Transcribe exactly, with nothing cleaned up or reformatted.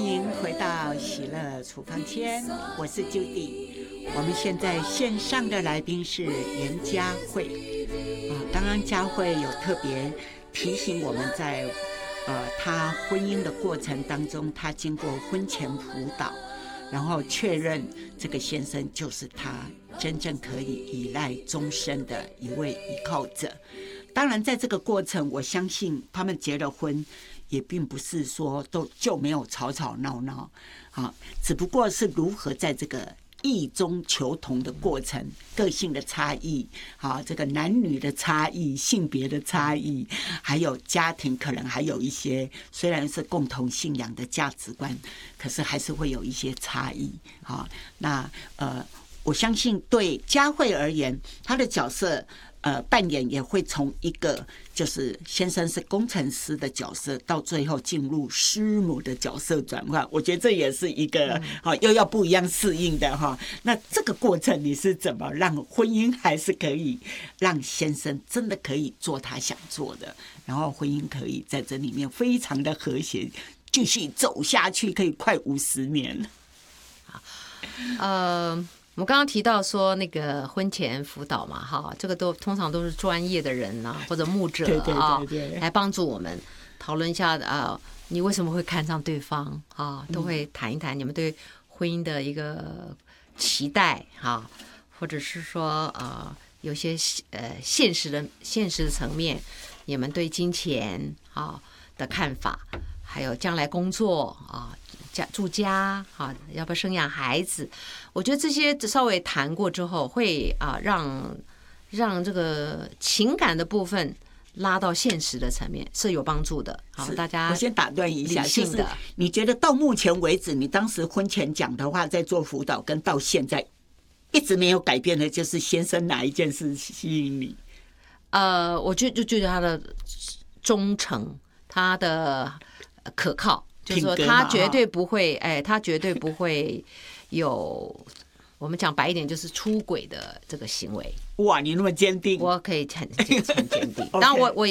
欢迎回到喜乐处方签，我是 Judy。我们现在线上的来宾是严佳慧啊，刚刚佳慧有特别提醒我们在呃她婚姻的过程当中，她经过婚前辅导，然后确认这个先生就是她真正可以依赖终身的一位依靠者。当然，在这个过程，我相信他们结了婚，也并不是说都就没有吵吵闹闹啊，只不过是如何在这个异中求同的过程，个性的差异，啊，这个男女的差异，性别的差异，还有家庭可能还有一些虽然是共同信仰的价值观，可是还是会有一些差异啊。那呃，我相信对佳慧而言，她的角色。呃，扮演也会从一个就是先生是工程师的角色，到最后进入师母的角色转换。我觉得这也是一个好、嗯、又要不一样适应的哈。那这个过程你是怎么让婚姻还是可以让先生真的可以做他想做的，然后婚姻可以在这里面非常的和谐，继续走下去，可以快五十年。 好，呃。我们刚刚提到说那个婚前辅导嘛，哈，这个都通常都是专业的人啊，或者牧者啊，对对对对来帮助我们讨论一下啊，你为什么会看上对方啊，都会谈一谈你们对婚姻的一个期待哈，或者是说呃有些呃现实的现实的层面，你们对金钱啊的看法，还有将来工作啊。家住家啊，要不要生养孩子？我觉得这些稍微谈过之后，会啊让让这个情感的部分拉到现实的层面是有帮助的。好，大家我先打断一下，就是你觉得到目前为止，你当时婚前讲的话，在做辅导，跟到现在一直没有改变的，就是先生哪一件事吸引你？ 呃，我就就觉得他的忠诚，他的可靠。就是说，他绝对不会，哎，他绝对不会有，我们讲白一点，就是出轨的这个行为。 哇，你那么坚定， 我可以很很坚定。当然，我我。